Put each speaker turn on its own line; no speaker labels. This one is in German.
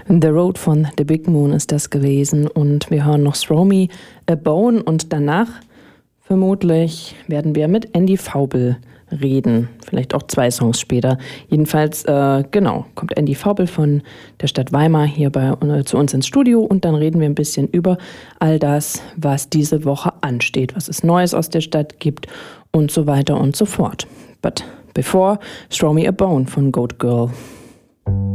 The Road von The Big Moon ist das gewesen und wir hören noch Throw Me a Bone und danach vermutlich werden wir mit Andy Faubel reden. Vielleicht auch 2 Songs später. Jedenfalls, kommt Andy Faubel von der Stadt Weimar hier zu uns ins Studio und dann reden wir ein bisschen über all das, was diese Woche ansteht, was es Neues aus der Stadt gibt und so weiter und so fort. But before, Throw Me a Bone von Goat Girl.